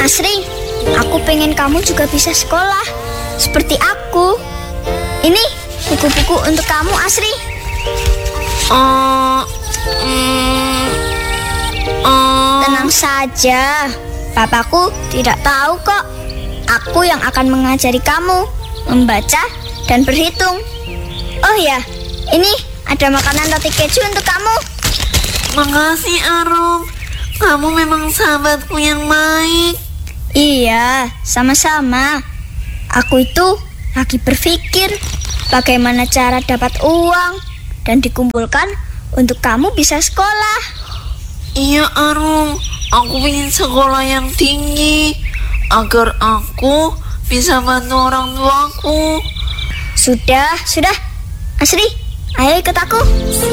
Asri, aku pengen kamu juga bisa sekolah seperti aku. Ini buku-buku untuk kamu, Asri. Tenang saja, papaku tidak tahu kok. Aku yang akan mengajari kamu membaca dan berhitung. Oh ya, ini ada makanan roti keju untuk kamu. Makasih Arum, kamu memang sahabatku yang baik. Iya, sama-sama. Aku itu lagi berpikir bagaimana cara dapat uang dan dikumpulkan untuk kamu bisa sekolah. Iya Arum, aku ingin sekolah yang tinggi agar aku bisa bantu orang tuaku. Sudah. Asri, ayo ikut aku.